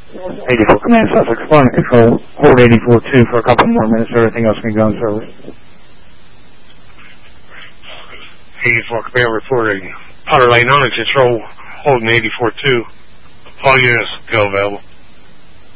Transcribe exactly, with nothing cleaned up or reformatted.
eighty-four Command Sussex one, control, hold eighty-four two for a couple more minutes, everything else can go in service. eighty-four Command reporting. Power line on and control, holding eighty-four two. All units go available.